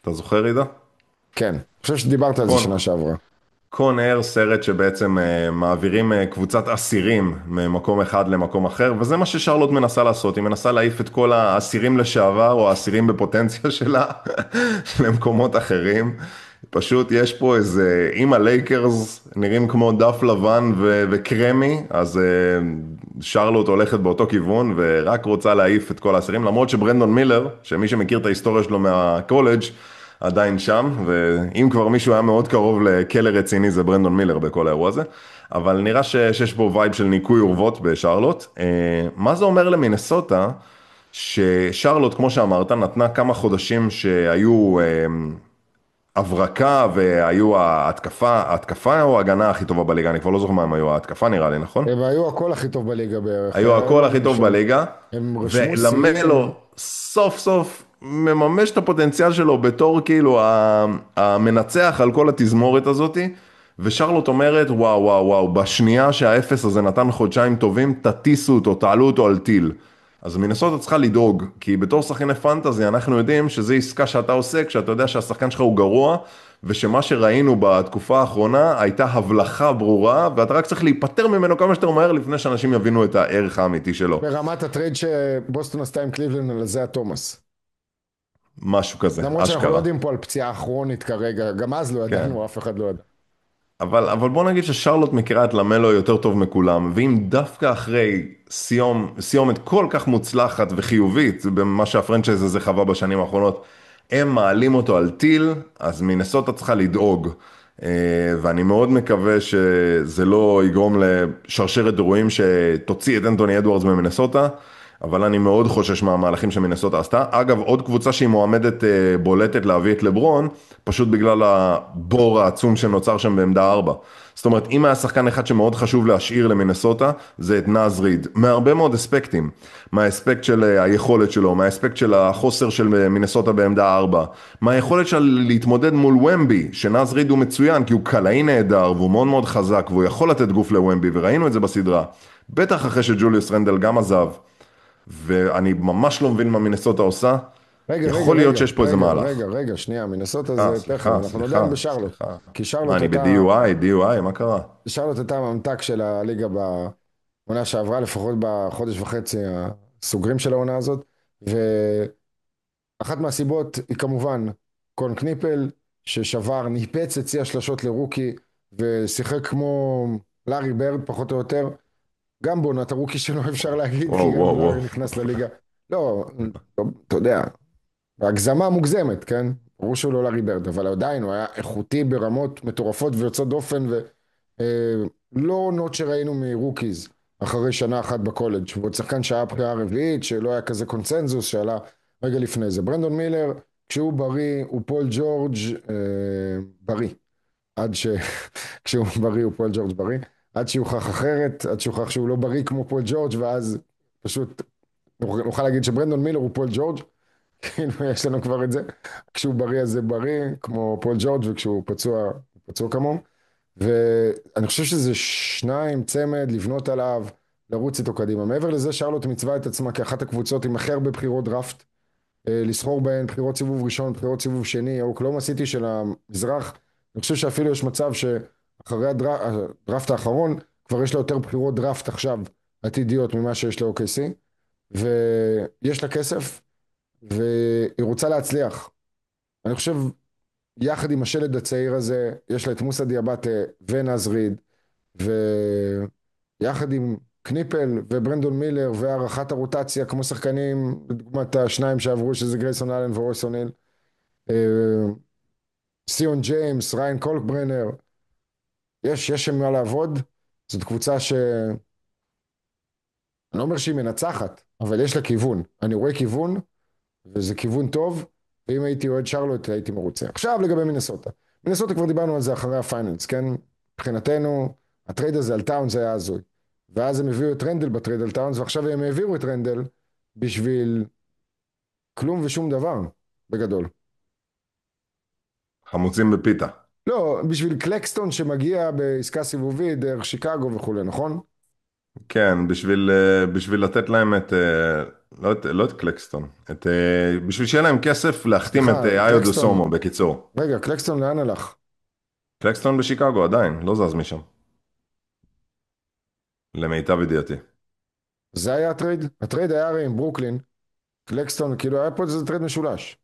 אתה זוכר, עידה? כן, אני חושב שדיברת על זה קון, שנה שעברה. קון אר, סרט שבעצם מעבירים קבוצת אסירים ממקום אחד למקום אחר, וזה מה ששרלוט מנסה לעשות, היא מנסה להעיף את כל האסירים לשעבר, או האסירים בפוטנציה שלה, למקומות אחרים. פשוט יש פה איזה, אם הלייקרס נראים כמו דף לבן וקרמי, אז שרלוט הולכת באותו כיוון, ורק רוצה להעיף את כל האסירים, למרות שברנדון מילר, שמי שמכיר את ההיסטוריה שלו מהקולג', עדיין שם, ואם כבר מישהו היה מאוד קרוב לכלא רציני זה ברנדון מילר בכל האירוע הזה, אבל נראה שיש פה וייב של ניקוי אורוות בשרלוט. מה זה אומר למינסוטה? ששרלוט, כמו שאמרת, נתנה כמה חודשים שהיו הברקה והיו ההתקפה או ההגנה הכי טובה בליגה, אני כבר לא זוכר מה הם היו, ההתקפה נראה לי, נכון? הם היו הכל הכי טוב בליגה בערך, היו הכל הכי טוב בליגה, הם רשמו שיאים. ולמלו סוף סוף מממש את הפוטנציאל שלו בתור כאילו המנצח על כל התזמורת הזאתי, ושרלוט אומרת וואו וואו וואו, בשנייה שהאפס הזה נתן חודשיים טובים, תטיסו אותו, תעלו אותו על טיל. אז מינסוטה צריכה לדאוג, כי בתור שחקני פנטזי אנחנו יודעים שזו עסקה שאתה עושה כשאתה יודע שהשחקן שלך הוא גרוע, ושמה שראינו בתקופה האחרונה הייתה הבלחה ברורה, ואתה רק צריך להיפטר ממנו כמה שיותר מהר לפני שאנשים יבינו את הערך האמיתי שלו. ברמת הטרייד שבוסטון עשתה עם קליבלנד על זה תומאס. משהו כזה, למרות שאנחנו לא אשכרה. יודעים פה על פציעה כרונית כרגע, גם אז לא כן. ידענו, אף אחד לא ידע. אבל בוא נגיד ששרלוט מכירה את למלו יותר טוב מכולם, ואם דווקא אחרי סיומת כל כך מוצלחת וחיובית, במה שהפרנצ'ייז הזה חווה בשנים האחרונות, הם מעלים אותו על טיל, אז מינסוטה צריכה לדאוג. ואני מאוד מקווה שזה לא יגרום לשרשרת אירועים שתוציא את אנטוני אדוארדס ממינסוטה, אבל אני מאוד חושש מהמהלכים שמינסוטה עשתה. אגב, עוד קבוצה שהיא מועמדת בולטת להביא את לברון, פשוט בגלל הבור העצום שנוצר שם בעמדה 4. זאת אומרת, אם היה שחקן אחד שמאוד חשוב להשאיר למינסוטה, זה את נאז ריד, מהרבה מאוד אספקטים, מהאספקט של היכולת שלו, מהאספקט של החוסר של מינסוטה בעמדה 4, מהיכולת של להתמודד מול ומבי, שנאז ריד הוא מצוין, כי הוא קלעי נהדר, והוא מאוד מאוד חזק, והוא יכול לתת גוף לוומבי, וראינו את זה בסדרה. בטח אחרי שג'וליוס רנדל גם עזב, ואני ממש לא מבין מה מינסוטה עושה. רגע, רגע, יכול להיות רגע, שיש פה איזה רגע, מהלך. רגע, רגע, שנייה, מנסוטה זה תכף, סליחה, אנחנו עדיין סליחה, בשרלוט. סליחה. כי מה, שרלוט אני הייתה, ב-DUI, מה קרה? שרלוט הייתה הממתק של הליגה בעונה שעברה, לפחות בחודש וחצי הסוגרים של העונה הזאת, ואחת מהסיבות היא כמובן קון קניפל, ששבר, ניפץ את שיא השלשות לרוקי, ושיחק כמו לארי ברד פחות או יותר, גם בעונת הרוקי שלו אפשר להגיד, כי וואו, גם וואו, וואו. לארי נכנס לליגה. לא, לא, אתה יודע, הגזמה מוגזמת, כן? ברור שהוא לא לארי ברד, אבל עדיין הוא היה איכותי ברמות מטורפות ויוצאות דופן, ולא עונות שראינו מרוקיז אחרי שנה אחת בקולג', ועוד שחקן שהיה בחירה רביעית, שלא היה כזה קונצנזוס, שעלה רגע לפני זה. ברנדון מילר, כשהוא בריא, הוא פול ג'ורג' בריא. עד ש... כשהוא בריא הוא פול ג'ורג' בריא, עד שיוכח אחרת, עד שיוכח שהוא לא בריא כמו פול ג'ורג', ואז פשוט נוכל להגיד שברנדון מילר הוא פול ג'ורג', כאילו יש לנו כבר את זה. כשהוא בריא אז זה בריא, כמו פול ג'ורג', וכשהוא פצוע, הוא פצוע כמוהו. ואני חושב שזה שניים, צמד, לבנות עליו, לרוץ איתו קדימה. מעבר לזה, שרלוט מצווה את עצמה כאחת הקבוצות עם הכי הרבה בחירות דראפט, לסחור בהן בחירות סיבוב ראשון, בחירות סיבוב שני, האוקלאומה סיטי של המזרח. אני חושב שאפילו יש מצב שאחרי הדראפט האחרון, כבר יש לה יותר בחירות דראפט עכשיו עתידיות ממה שיש ל-OKC, ויש לה כסף, והיא רוצה להצליח. אני חושב, יחד עם השלד הצעיר הזה, יש לה את מוסא דיאבטה ונאז ריד, ויחד עם קניפל וברנדון מילר והערכת הרוטציה כמו שחקנים, בדוגמת השניים שעברו, שזה גרייסון אלן ורויס אוניל, סיון ג'יימס, ריין קולקברנר, יש שם מה לעבוד. זאת קבוצה שאני לא אומר שהיא מנצחת, אבל יש לה כיוון. אני רואה כיוון, וזה כיוון טוב, ואם הייתי אוהד שרלוט הייתי מרוצה. עכשיו לגבי מינסוטה. מינסוטה כבר דיברנו על זה אחרי הפיינלס, כן? מבחינתנו, הטרייד הזה על טאונס היה הזוי. ואז הם הביאו את רנדל בטרייד על טאונס, ועכשיו הם העבירו את רנדל בשביל כלום ושום דבר, בגדול. חמוצים בפיתה. לא, בשביל קלקסטון שמגיע בעסקה סיבובית דרך שיקגו וכולי, נכון? כן, בשביל לתת להם לא את קלקסטון, בשביל שיהיה להם כסף להחתים את סליחה, איו דו קלקסטון, סומו, בקיצור. רגע, קלקסטון לאן הלך? קלקסטון בשיקגו עדיין, לא זז משם, למיטב ידיעתי. זה היה הטרייד? הטרייד היה הרי עם ברוקלין, קלקסטון, כאילו היה פה איזה טרייד משולש.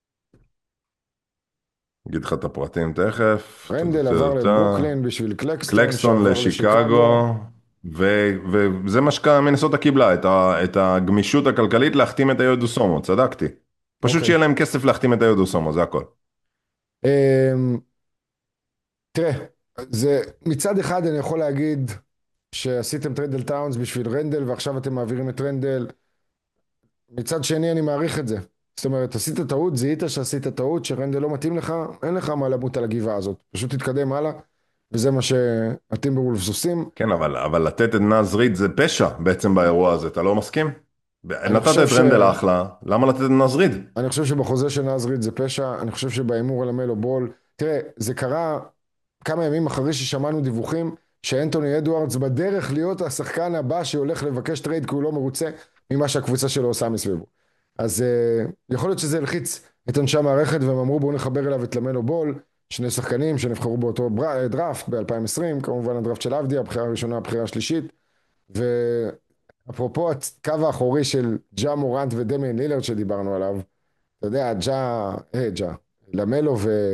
אגיד לך את הפרטים תכף. רנדל עבר לברוקלין בשביל קלקסטון, קלקסטון שעבר לשיקגו. לשיקגו, וזה מה שמינסוטה קיבלה, את הגמישות הכלכלית להחתים את היודו סומו, צדקתי. פשוט אוקיי. שיהיה להם כסף להחתים את היודו סומו, זה הכל. אמ, תראה, זה מצד אחד אני יכול להגיד שעשיתם טרייד על טאונס בשביל רנדל ועכשיו אתם מעבירים את רנדל. מצד שני אני מעריך את זה. זאת אומרת, עשית טעות, זיהית שעשית טעות, שרנדל לא מתאים לך, אין לך מה למות על הגבעה הזאת. פשוט תתקדם הלאה, וזה מה שהטימברולפס עושים. כן, אבל לתת את נאז ריד זה פשע בעצם באירוע הזה, אתה לא מסכים? אני נתת חושב את רנדל אחלה, למה לתת את נאז ריד? אני חושב שבחוזה של נאז ריד זה פשע, אני חושב שבהימור על המלו בול, תראה, זה קרה כמה ימים אחרי ששמענו דיווחים שאנטוני אדוארדס בדרך להיות השחקן הבא שהולך לבקש טרייד כי הוא לא מרוצה ממה שהקבוצה שלו עושה מסביבו. אז יכול להיות שזה הלחיץ את אנשי המערכת והם אמרו בואו נחבר אליו את למלו בול, שני שחקנים שנבחרו באותו דראפט ב-2020, כמובן הדראפט של אבדיה, הבחירה הראשונה, הבחירה השלישית, ואפרופו הקו האחורי של ג'ה מורנט ודמיין לילרד שדיברנו עליו, אתה יודע, ג'ה, למלו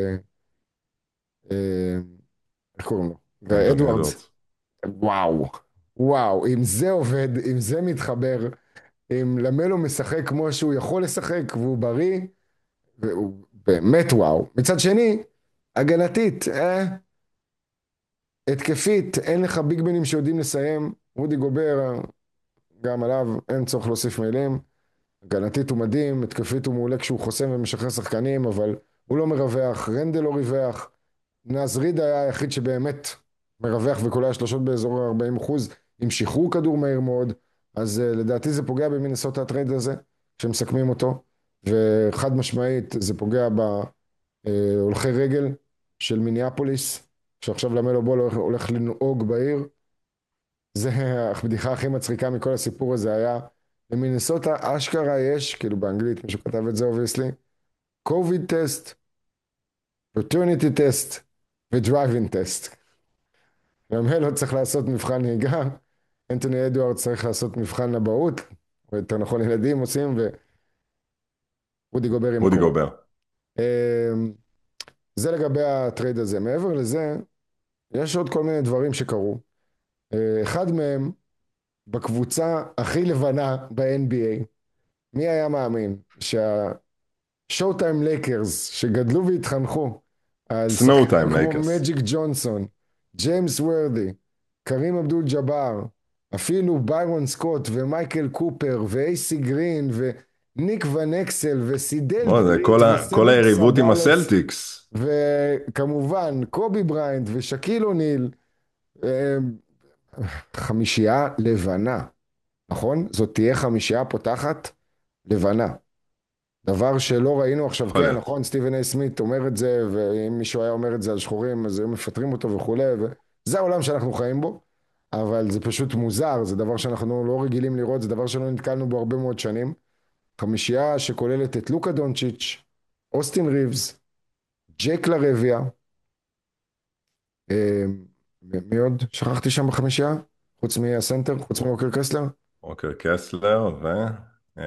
אה, איך קוראים לו? אנטוני ואדוארדס, אדוארדס. וואו, וואו, אם זה עובד, אם זה מתחבר, אם למלו משחק כמו שהוא יכול לשחק והוא בריא, והוא באמת וואו. מצד שני, הגנתית, התקפית, אין לך ביגמנים שיודעים לסיים, רודי גובר, גם עליו אין צורך להוסיף מילים, הגנתית הוא מדהים, התקפית הוא מעולה כשהוא חוסם ומשחרר שחקנים, אבל הוא לא מרווח, רנדל לא ריווח, נזריד היה היחיד שבאמת מרווח וקולע שלושות באזור ה-40% עם שחרור כדור מהיר מאוד, אז לדעתי זה פוגע במינסוטה הטרייד הזה, כשמסכמים אותו, וחד משמעית זה פוגע בהולכי רגל של מיניאפוליס, שעכשיו למלו בול הולך לנהוג בעיר, זה הבדיחה הכי מצחיקה מכל הסיפור הזה היה, למינסוטה אשכרה יש, כאילו באנגלית מישהו כתב את זה אובייסלי, קוביד טסט, פרטרניטי טסט ודרייבינג טסט. למלו צריך לעשות מבחן נהיגה, אנטוני אדוארד צריך לעשות מבחן אבהות, או יותר נכון ילדים עושים, ורודי גובר עם רודי הכל. גובר. זה לגבי הטרייד הזה. מעבר לזה, יש עוד כל מיני דברים שקרו. אחד מהם, בקבוצה הכי לבנה ב-NBA, מי היה מאמין שהשואו טיים לייקרס, שגדלו והתחנכו על סנואו שחקנים טיים כמו לייקרס. מג'יק ג'ונסון, ג'יימס ורדי, קרים אבדול ג'אבר, אפילו ביירון סקוט ומייקל קופר ואייסי גרין וניק ון אקסל וסידל זה ברית כל וסלוק היריבות עם סבאלס הסלטיקס. וכמובן קובי בריינט ושקיל אוניל, אה, חמישייה לבנה, נכון? זאת תהיה חמישייה פותחת לבנה. דבר שלא ראינו עכשיו, יכול כן, להיות. נכון, סטיבן איי סמית אומר את זה, ואם מישהו היה אומר את זה על שחורים, אז היו מפטרים אותו וכולי, וזה העולם שאנחנו חיים בו, אבל זה פשוט מוזר, זה דבר שאנחנו לא רגילים לראות, זה דבר שלא נתקלנו בו הרבה מאוד שנים. חמישייה שכוללת את לוקה דונצ'יץ', אוסטין ריבס, ג'ק לרביה, אה, מי עוד? שכחתי שם בחמישייה? חוץ מהסנטר, חוץ מווקר קסלר? אוקיי, קסלר, אה,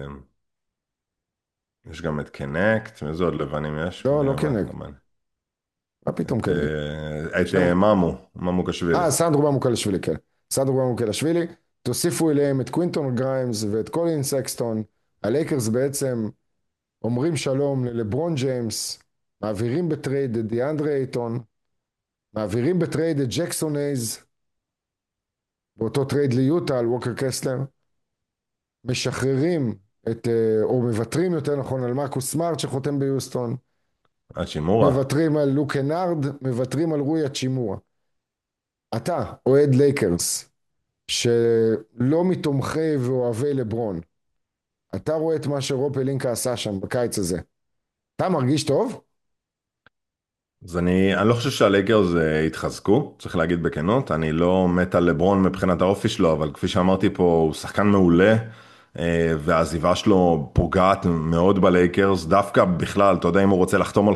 יש גם את קנקט, איזה עוד לבנים יש? לא, בני לא יוון, קנק, כמובן. מה פתאום את, קנק? ממו קשווילי. סנדרו במוקלשווילי, כן. סנדרו במוקלשווילי. תוסיפו אליהם את קווינטון גריימס ואת קולין סקסטון. הלייקרס בעצם אומרים שלום ללברון ג'יימס, מעבירים בטרייד את דיאנדרי אייטון, מעבירים בטרייד את ג'קסון אייז, באותו טרייד ליוטה על ווקר קסלר, משחררים או מוותרים יותר נכון על מרקוס סמארט שחותם ביוסטון, שימורה. מוותרים על לוק הנארד, מוותרים על רוי הצ'ימורה. אתה, אוהד לייקרס, שלא מתומכי ואוהבי לברון, אתה רואה את מה שרופ אלינקה עשה שם בקיץ הזה, אתה מרגיש טוב? אז אני לא חושב שהלייקרס התחזקו, צריך להגיד בכנות, אני לא מת על לברון מבחינת האופי שלו, אבל כפי שאמרתי פה, הוא שחקן מעולה, והעזיבה שלו פוגעת מאוד בלייקרס, דווקא בכלל, אתה יודע, אם הוא רוצה לחתום על